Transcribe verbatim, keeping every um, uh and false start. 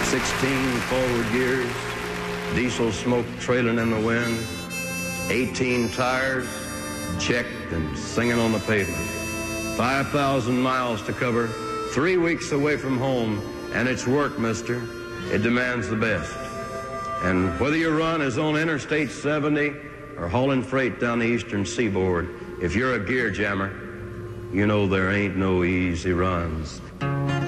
sixteen forward gears, diesel smoke trailing in the wind, eighteen tires, checked and singing on the pavement. five thousand miles to cover, three weeks away from home, and it's work, mister. It demands the best. And whether your run is on Interstate seventy or hauling freight down the eastern seaboard, if you're a gear jammer, you know there ain't no easy runs.